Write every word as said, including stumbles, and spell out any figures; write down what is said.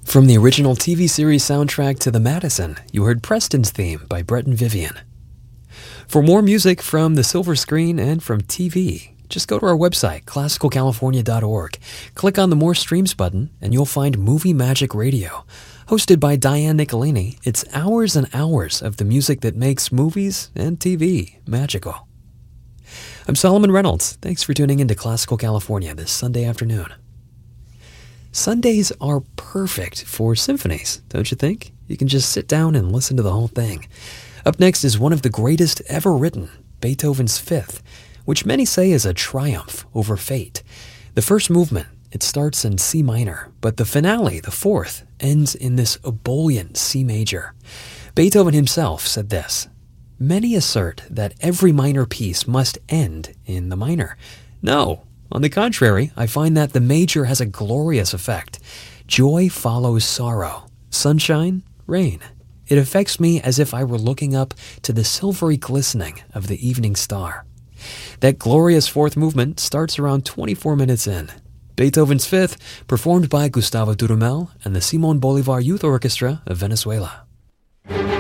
From the original T V series soundtrack to The Madison, you heard Preston's theme by Brett and Vivian. For more music from the silver screen and from T V, just go to our website, classical california dot org. Click on the More Streams button, and you'll find Movie Magic Radio. Hosted by Diane Nicolini, it's hours and hours of the music that makes movies and T V magical. I'm Solomon Reynolds. Thanks for tuning in to Classical California this Sunday afternoon. Sundays are perfect for symphonies, don't you think? You can just sit down and listen to the whole thing. Up next is one of the greatest ever written, Beethoven's Fifth, which many say is a triumph over fate. The first movement, it starts in C minor, but the finale, the fourth, ends in this ebullient C major. Beethoven himself said this: "Many assert that every minor piece must end in the minor. No, on the contrary, I find that the major has a glorious effect. Joy follows sorrow, sunshine, rain. It affects me as if I were looking up to the silvery glistening of the evening star." That glorious fourth movement starts around twenty-four minutes in. Beethoven's Fifth, performed by Gustavo Dudamel and the Simon Bolivar Youth Orchestra of Venezuela.